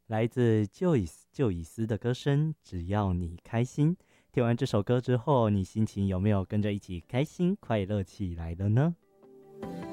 来自就以斯的歌声，只要你开心。听完这首歌之后，你心情有没有跟着一起开心快乐起来了呢？